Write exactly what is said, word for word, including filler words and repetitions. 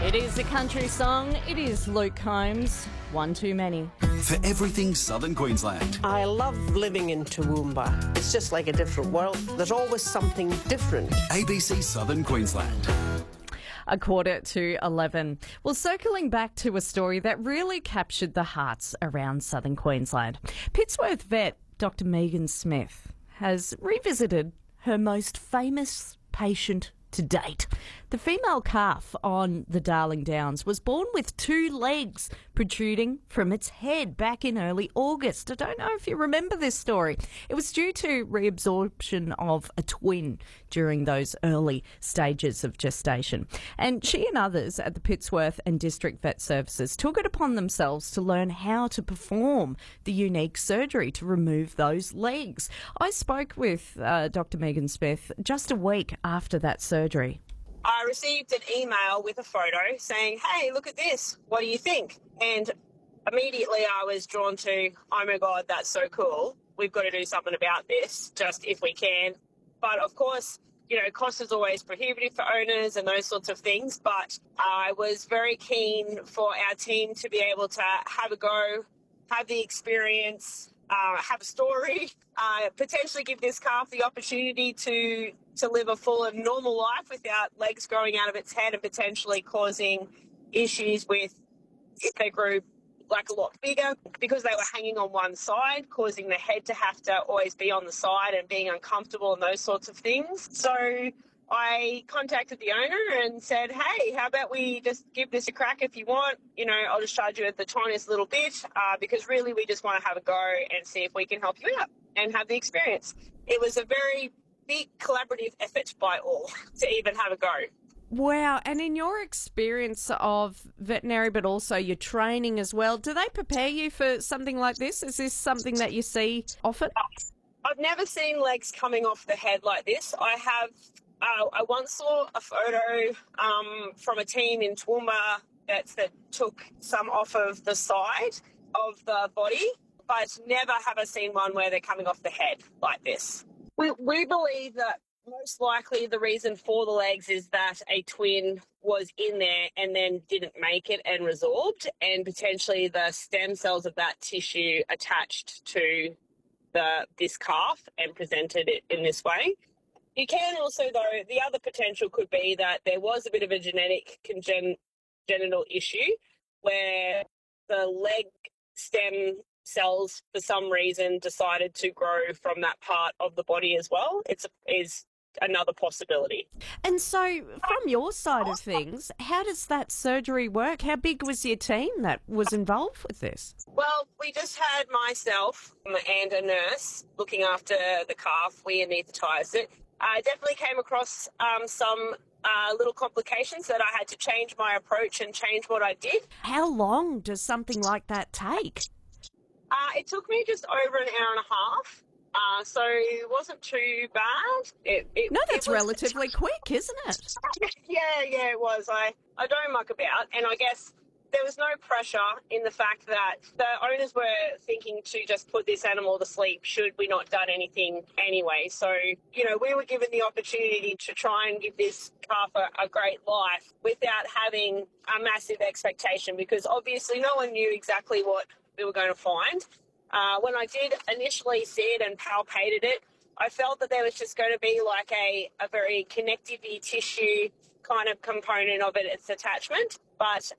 It is a country song. It is Luke Combs. One too many. For everything Southern Queensland. I love living in Toowoomba. It's just like a different world. There's always something different. A B C Southern Queensland. A quarter to eleven. Well, circling back to a story that really captured the hearts around Southern Queensland. Pittsworth vet Doctor Megan Smith has revisited her most famous patient to date. The female calf on the Darling Downs was born with two legs protruding from its head back in early August. I don't know if you remember this story. It was due to reabsorption of a twin during those early stages of gestation. And she and others at the Pittsworth and District Vet Services took it upon themselves to learn how to perform the unique surgery to remove those legs. I spoke with uh, Doctor Megan Smith just a week after that surgery. I received an email with a photo saying, hey, look at this. What do you think? And immediately I was drawn to, oh my God, that's so cool. We've got to do something about this, just if we can. But of course, you know, cost is always prohibitive for owners and those sorts of things. But I was very keen for our team to be able to have a go, have the experience, Uh, have a story, uh, potentially give this calf the opportunity to to live a full and normal life without legs growing out of its head and potentially causing issues with if they grew like a lot bigger because they were hanging on one side, causing the head to have to always be on the side and being uncomfortable and those sorts of things. So I contacted the owner and said, hey, how about we just give this a crack if you want? You know, I'll just charge you the tiniest little bit uh, because really we just want to have a go and see if we can help you out and have the experience. It was a very big collaborative effort by all to even have a go. Wow. And in your experience of veterinary, but also your training as well, do they prepare you for something like this? Is this something that you see often? I've never seen legs coming off the head like this. I have... Uh, I once saw a photo um, from a team in Toowoomba that, that took some off of the side of the body, but never have I seen one where they're coming off the head like this. We, we believe that most likely the reason for the legs is that a twin was in there and then didn't make it and resorbed, and potentially the stem cells of that tissue attached to the this calf and presented it in this way. You can also, though, the other potential could be that there was a bit of a genetic congenital issue where the leg stem cells, for some reason, decided to grow from that part of the body as well. It's is another possibility. And so, from your side of things, how does that surgery work? How big was your team that was involved with this? Well, we just had myself and a nurse looking after the calf. We anaesthetised it. I definitely came across um, some uh, little complications that I had to change my approach and change what I did. How long does something like that take? Uh, it took me just over an hour and a half, uh, so it wasn't too bad. It, it, no, that's it was, relatively quick, isn't it? yeah, yeah, it was. I, I don't muck about, and I guess there was no pressure in the fact that the owners were thinking to just put this animal to sleep should we not done anything anyway. So, you know, we were given the opportunity to try and give this calf a, a great life without having a massive expectation, because obviously no one knew exactly what we were going to find. Uh, when I did initially see it and palpated it, I felt that there was just going to be like a, a very connective tissue kind of component of it, its attachment. But